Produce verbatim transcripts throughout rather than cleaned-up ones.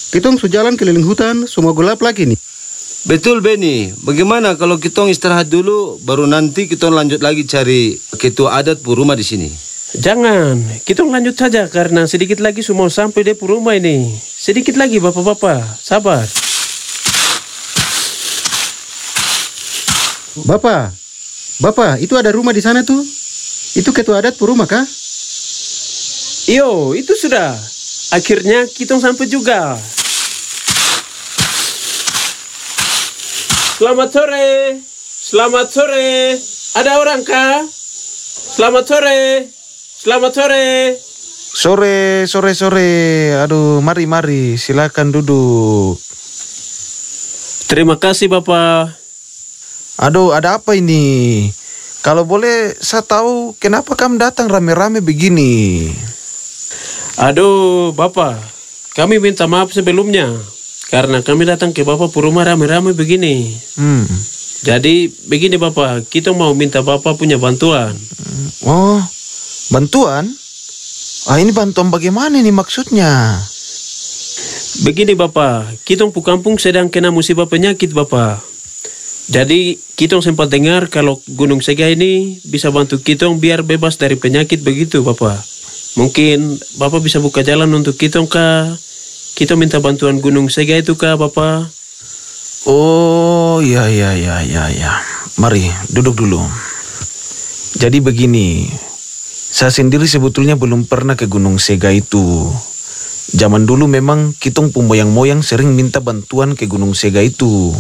Kitong sujalan keliling hutan, semua gelap lagi nih. Betul Beni, bagaimana kalau kita istirahat dulu, baru nanti kita lanjut lagi cari ketua adat pu rumah di sini. Jangan, kita lanjut saja karena sedikit lagi semua sampai di pu rumah ini. Sedikit lagi bapak-bapak, sabar. Bapak, Bapak, itu ada rumah di sana tuh. Itu ketua adat pu rumah kah? Iyo, itu sudah. Akhirnya kita sampai juga. Selamat sore. Selamat sore. Ada orang kah? Selamat sore. Selamat sore. Sore, sore, sore. Aduh, mari, mari. Silakan duduk. Terima kasih Bapak. Aduh, ada apa ini? Kalau boleh saya tahu kenapa kamu datang rame-rame begini? Aduh, Bapak. Kami minta maaf sebelumnya. Karena kami datang ke Bapak pu rumah rame-rame begini. Hmm. Jadi, begini Bapak. Kita mau minta Bapak punya bantuan. Oh, bantuan? Ah, ini bantuan bagaimana nih maksudnya? Begini Bapak. Kita pu kampung sedang kena musibah penyakit Bapak. Jadi, kita sempat dengar kalau Gunung Sega ini bisa bantu kita biar bebas dari penyakit begitu, Bapak. Mungkin Bapak bisa buka jalan untuk kita, kah? Kita minta bantuan Gunung Sega itu, kah, Bapak? Oh, ya, ya, ya, ya, ya. Mari, duduk dulu. Jadi begini, saya sendiri sebetulnya belum pernah ke Gunung Sega itu. Zaman dulu memang kita pun moyang-moyang sering minta bantuan ke Gunung Sega itu.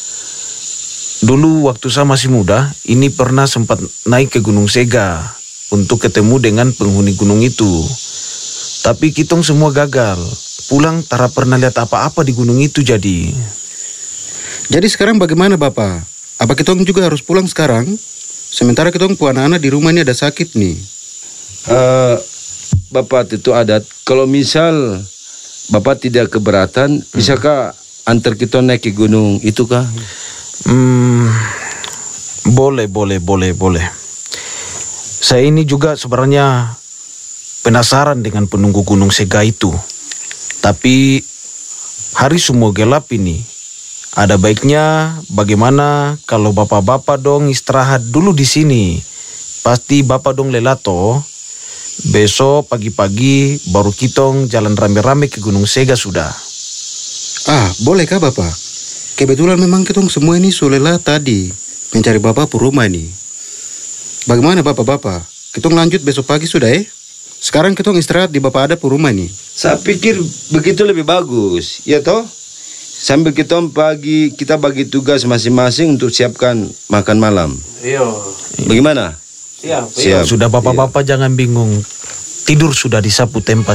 Dulu waktu saya masih muda, ini pernah sempat naik ke Gunung Sega untuk ketemu dengan penghuni gunung itu. Tapi kitong semua gagal. Pulang tara pernah lihat apa-apa di gunung itu jadi. Jadi sekarang bagaimana Bapak? Apa kitong juga harus pulang sekarang? Sementara kitong pu anak-anak di rumah ini ada sakit nih. Uh, Bapak itu adat, kalau misal Bapak tidak keberatan, hmm. bisakah antar kita naik ke gunung itu kah? Hmm, boleh, boleh, boleh, boleh. Saya ini juga sebenarnya penasaran dengan penunggu Gunung Sega itu. Tapi hari semua gelap ini. Ada baiknya bagaimana kalau bapak-bapak dong istirahat dulu di sini. Pasti bapak dong lelato. Besok pagi-pagi baru kitong jalan rame-rame ke Gunung Sega sudah. Ah, bolehkah Bapak? Kebetulan memang kitong semua ini sulelah tadi mencari Bapak pu rumah ini. Bagaimana Bapak-bapak? Kitong lanjut besok pagi sudah eh? Sekarang kitong istirahat di Bapak ada pu rumah ini. Saya pikir begitu lebih bagus, ya toh? Sambil kita pagi kita bagi tugas masing-masing untuk siapkan makan malam. Iya. Bagaimana? Siap. Siap. Sudah bapak-bapak jangan bingung. Tidur sudah di sapu tempat